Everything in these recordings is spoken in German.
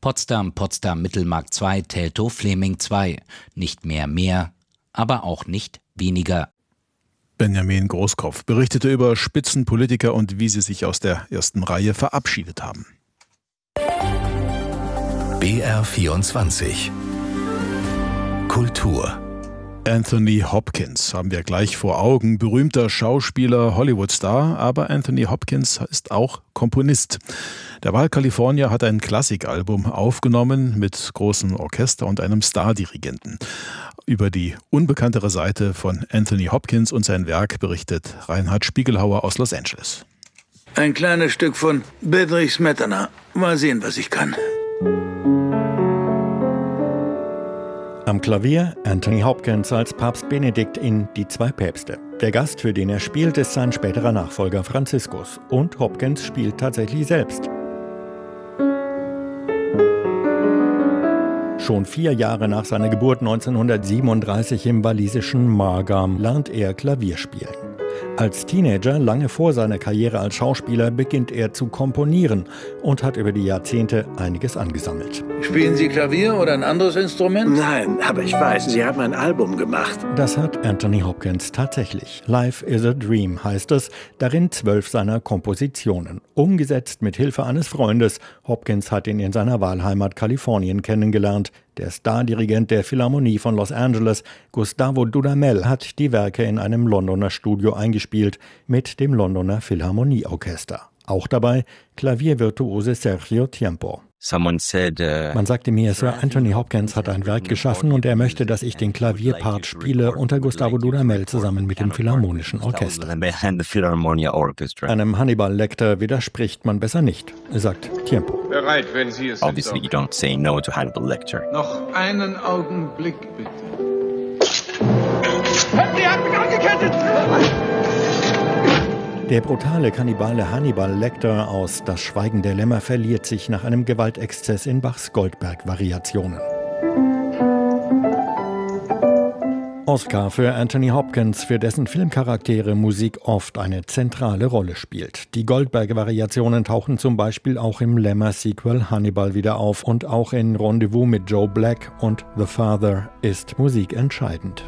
Potsdam, Mittelmark 2, Teltow-Fleming 2. Nicht mehr, aber auch nicht weniger. Benjamin Großkopf berichtete über Spitzenpolitiker und wie sie sich aus der ersten Reihe verabschiedet haben. BR24 Kultur. Anthony Hopkins haben wir gleich vor Augen, berühmter Schauspieler, Hollywood-Star, aber Anthony Hopkins ist auch Komponist. Der Wahlkalifornier hat ein Klassikalbum aufgenommen mit großem Orchester und einem Stardirigenten. Über die unbekanntere Seite von Anthony Hopkins und sein Werk berichtet Reinhard Spiegelhauer aus Los Angeles. Ein kleines Stück von Bedřich Smetana. Mal sehen, was ich kann. Am Klavier Anthony Hopkins als Papst Benedikt in Die zwei Päpste. Der Gast, für den er spielt, ist sein späterer Nachfolger Franziskus. Und Hopkins spielt tatsächlich selbst. Schon 4 Jahre nach seiner Geburt 1937 im walisischen Margam lernt er Klavier spielen. Als Teenager, lange vor seiner Karriere als Schauspieler, beginnt er zu komponieren und hat über die Jahrzehnte einiges angesammelt. Spielen Sie Klavier oder ein anderes Instrument? Nein, aber ich weiß, Sie haben ein Album gemacht. Das hat Anthony Hopkins tatsächlich. Life is a Dream heißt es, darin 12 seiner Kompositionen. Umgesetzt mit Hilfe eines Freundes. Hopkins hat ihn in seiner Wahlheimat Kalifornien kennengelernt. Der Stardirigent der Philharmonie von Los Angeles, Gustavo Dudamel, hat die Werke in einem Londoner Studio eingespielt mit dem Londoner Philharmonieorchester. Auch dabei Klaviervirtuose Sergio Tiempo. Man sagte mir, Sir Anthony Hopkins hat ein Werk geschaffen und er möchte, dass ich den Klavierpart spiele unter Gustavo Dudamel zusammen mit dem Philharmonischen Orchester. Einem Hannibal Lecter widerspricht man besser nicht, sagt Tiempo. Bereit, wenn Sie es sind. Obviously you don't say no to Hannibal Lecter. Noch einen Augenblick, bitte. Sie hat mich angekettet! Der brutale Kannibale Hannibal Lecter aus Das Schweigen der Lämmer verliert sich nach einem Gewaltexzess in Bachs Goldberg-Variationen. Oscar für Anthony Hopkins, für dessen Filmcharaktere Musik oft eine zentrale Rolle spielt. Die Goldberg-Variationen tauchen zum Beispiel auch im Lämmer-Sequel Hannibal wieder auf und auch in Rendezvous mit Joe Black und The Father ist Musik entscheidend.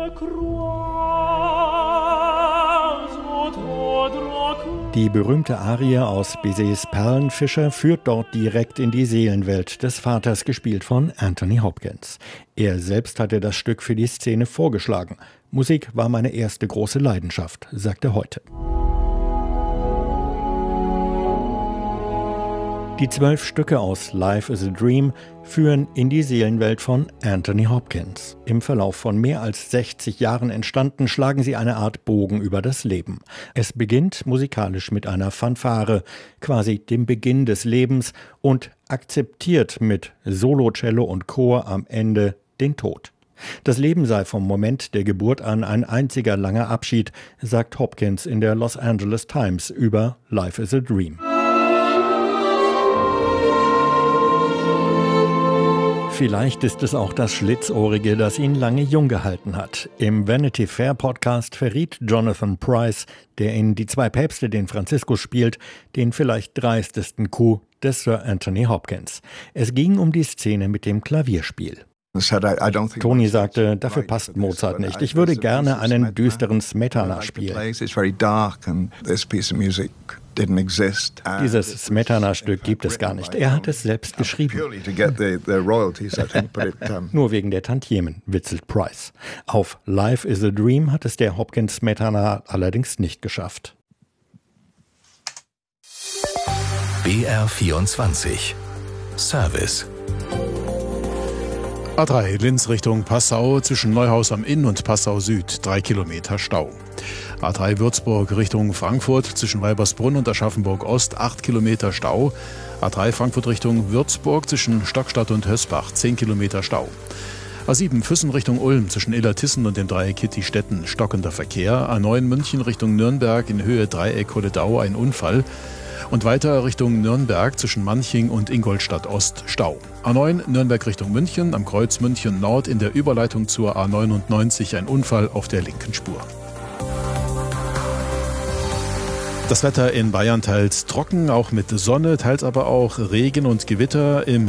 Die berühmte Arie aus Bizets Perlenfischer führt dort direkt in die Seelenwelt des Vaters, gespielt von Anthony Hopkins. Er selbst hatte das Stück für die Szene vorgeschlagen. Musik war meine erste große Leidenschaft, sagt er heute. Die 12 Stücke aus Life is a Dream führen in die Seelenwelt von Anthony Hopkins. Im Verlauf von mehr als 60 Jahren entstanden, schlagen sie eine Art Bogen über das Leben. Es beginnt musikalisch mit einer Fanfare, quasi dem Beginn des Lebens, und akzeptiert mit Solo-Cello und Chor am Ende den Tod. Das Leben sei vom Moment der Geburt an ein einziger langer Abschied, sagt Hopkins in der Los Angeles Times über Life is a Dream. Vielleicht ist es auch das Schlitzohrige, das ihn lange jung gehalten hat. Im Vanity Fair Podcast verriet Jonathan Pryce, der in Die zwei Päpste den Franziskus spielt, den vielleicht dreistesten Coup des Sir Anthony Hopkins. Es ging um die Szene mit dem Klavierspiel. Tony sagte, dafür passt Mozart nicht. Ich würde gerne einen düsteren Smetana spielen. Dieses Smetana-Stück gibt es gar nicht. Er hat es selbst geschrieben. Nur wegen der Tantiemen, witzelt Pryce. Auf Life is a Dream hat es der Hopkins-Smetana allerdings nicht geschafft. BR24 Service. A3 Linz Richtung Passau, zwischen Neuhaus am Inn und Passau Süd, 3 Kilometer Stau. A3 Würzburg Richtung Frankfurt, zwischen Weibersbrunn und Aschaffenburg Ost, 8 Kilometer Stau. A3 Frankfurt Richtung Würzburg, zwischen Stockstadt und Hösbach, 10 Kilometer Stau. A7 Füssen Richtung Ulm, zwischen Illertissen und dem Dreieck Kitti-Stetten, stockender Verkehr. A9 München Richtung Nürnberg, in Höhe Dreieck Holledau, ein Unfall. Und weiter Richtung Nürnberg, zwischen Manching und Ingolstadt Ost, Stau. A9 Nürnberg Richtung München, am Kreuz München Nord in der Überleitung zur A99 ein Unfall auf der linken Spur. Das Wetter in Bayern teils trocken, auch mit Sonne, teils aber auch Regen und Gewitter. Im